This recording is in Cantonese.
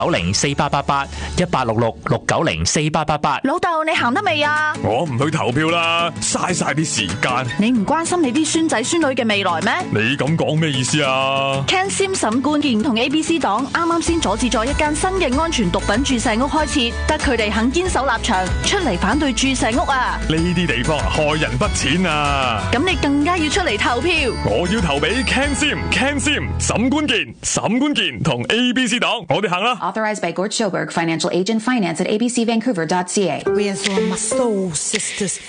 1866-6888 老豆，你行得未啊？ 我唔去投票啦，嘥晒啲時間。 你唔關心你啲孫仔孫女嘅未來咩？ 你咁講咩意思啊？ Ken Sim 沈冠健同 ABC 黨啱啱先阻止咗一間新嘅安全毒品注射屋開設，得佢哋肯堅守立場，出嚟反對注射屋啊！ 呢啲地方害人不淺啊！ 咁你更加要出嚟投票。 我要投俾 Ken Sim 沈冠健同 ABC 黨，我哋行啦。 Authorized by Gord Schoberg, Financial Agent, Finance at abcvancouver.ca. Where's all my soul sisters?